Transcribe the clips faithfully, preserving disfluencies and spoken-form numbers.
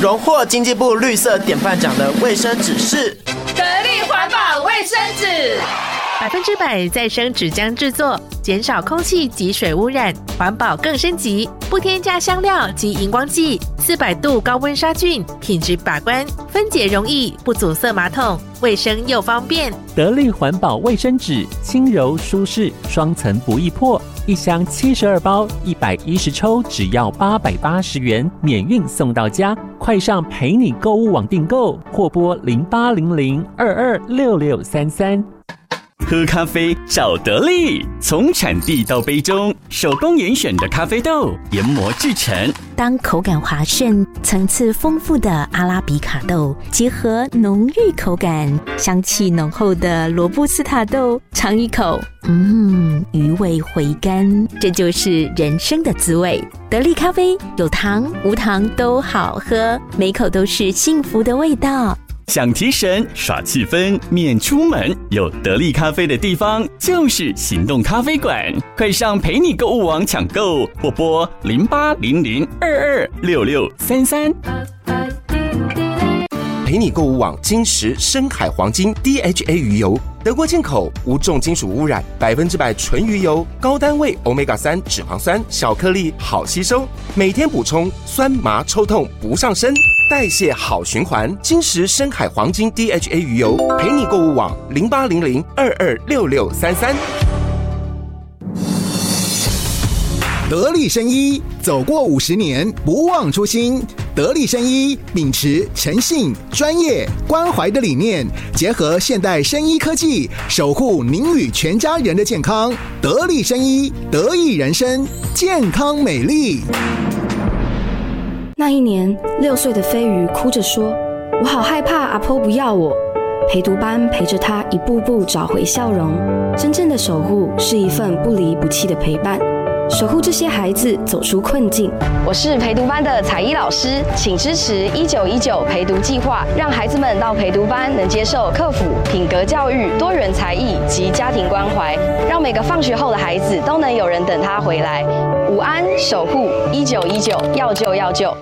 荣获经济部绿色典范奖的卫生纸是得力环保卫生纸， 百分之百再生纸浆制作，减少空气及水污染，环保更升级，不添加香料及荧光剂，四百度高温杀菌，品质把关，分解容易，不阻塞马桶，卫生又方便。 得力环保卫生纸，轻柔舒适，双层不易破，一箱七十二包，一百一十抽，只要八百八十元，免运送到家。快上陪你购物网订购，或拨零八零零二二六六三三。 喝咖啡找得力，从产地到杯中，手工严选的咖啡豆研磨制成。 当口感滑顺、层次丰富的阿拉比卡豆结合浓郁口感、香气浓厚的罗布斯塔豆，尝一口，嗯，余味回甘，这就是人生的滋味。得力咖啡有糖无糖都好喝，每口都是幸福的味道。 想提神耍气氛免出门，有得力咖啡的地方就是行动咖啡馆。快上陪你购物网抢购，或拨零八零零二二六六三三。 陪你购物网金石深海黄金 D H A 鱼油，德国进口，无重金属污染，百分之百纯鱼油，高单位 欧米伽三 脂肪酸，小颗粒，好吸收，每天补充，酸麻抽痛不上身，代谢好循环。金石深海黄金 D H A 鱼油，陪你购物网零八零零二二六六三三。 得力生医，走过五十年，不忘初心。得力生医秉持诚信、专业、关怀的理念，结合现代生医科技，守护您与全家人的健康。得力生医，得益人生，健康美丽。 那一年，六岁的飞鱼哭着说：“我好害怕阿婆不要我。”陪读班陪着他一步步找回笑容。真正的守护是一份不离不弃的陪伴。守护这些孩子走出困境。 我是陪读班的彩衣老师，请支持一九一九陪读计划，让孩子们到陪读班能接受课辅、品格教育、多元才艺及家庭关怀，让每个放学后的孩子都能有人等他回来。午安，守护一九一九，要救要救。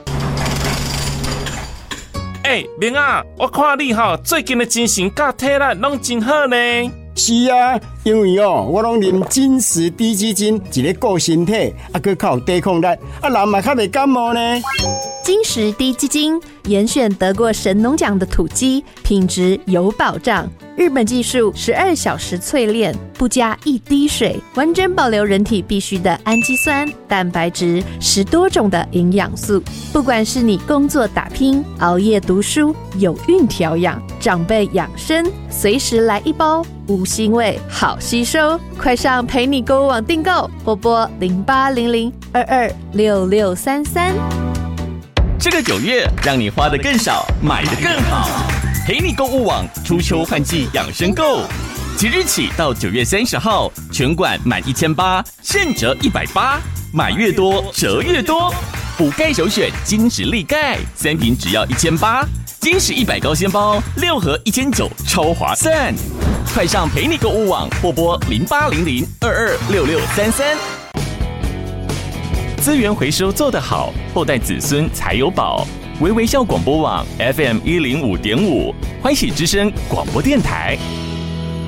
哎，明啊，我看你哈最近的精神甲体力拢真好呢。 是啊，因为哦，我拢啉金石低基金，一个顾身体，啊，佮较有抵抗力，啊，人嘛较袂感冒呢。 金石低基金严选得过神农奖的土鸡，品质有保障。日本技术十二小时淬炼，不加一滴水，完整保留人体必需的氨基酸、蛋白质，十多种的营养素。不管是你工作打拼、熬夜读书、有孕调养、长辈养生，随时来一包，无腥味，好吸收。快上陪你购物网订购，或拨零八零零二二六六三三。 这个九月，让你花得更少，买得更好。陪你购物网初秋换季养生购，即日起到九月三十号，全馆满一千八，现折一百八，买越多折越多。补钙首选金石力钙，三瓶只要一千八，金石一百高纤包六盒一千九，超划算。快上陪你购物网，或拨零八零零二二六六三三。资源回收做得好，后代子孙才有宝。微微笑广播网 F M 一零五点五，欢喜之声广播电台。